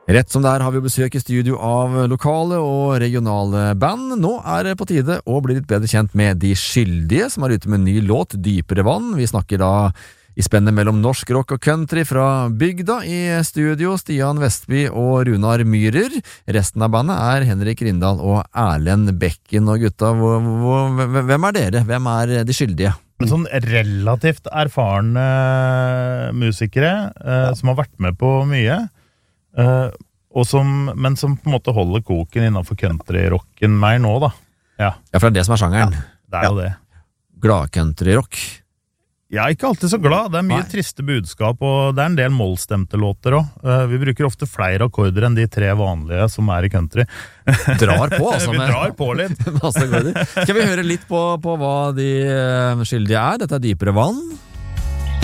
Rett som der har vi besøk I studio av lokale og regionale band. Nå det på tide å bli litt bedre kjent med De Skyldige, som ute med en ny låt, Dypere vann. Vi snakker da I spennet mellom norsk rock og country fra bygda. I studio Stian Vestby og Runar Myhrer. Resten av bandet Henrik Rindal og Erlend Bekken. Og gutta, hvem dere? Hvem De Skyldige? Sånn relativt erfarne musikere som har vært med på mye. Men som på en måte holder koken innenfor countryrocken mer nå da. Ja, for det som sjangeren. Det jo det. Glad countryrock. Jeg ikke alltid så glad. Det mye triste budskap, og det en del målstemte låter også. Vi bruker ofte flere akkorder enn de 3 vanlige som I country. Drar på, altså. Vi drar på litt. Skal vi høre litt på hva De Skyldige Dette Dypere vann.